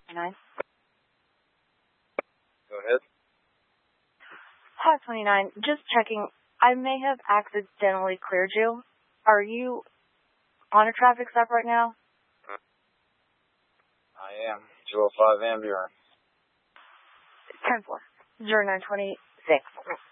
29. Go ahead. Hi, 29. Just checking. I may have accidentally cleared you. Are you on a traffic stop right now? I am. 205 Van Buren. 10-4. 0926.